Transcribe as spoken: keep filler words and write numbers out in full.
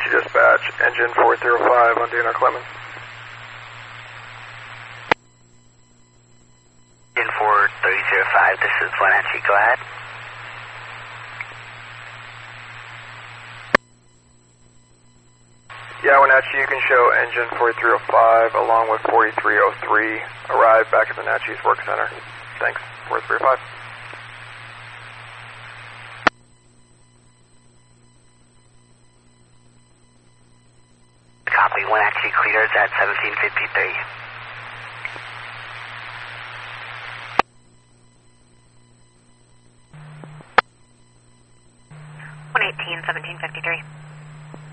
Wenatchee Dispatch, engine four zero five on D N R Clemens. Engine four three zero five, this is Wenatchee, go ahead. Yeah, Wenatchee, you can show engine four three zero five along with forty-three oh three. Arrive back at the Wenatchee's work center. Thanks, four three zero five. Copy, Wenatchee clears at seventeen fifty-three. one eighteen, seventeen fifty-three.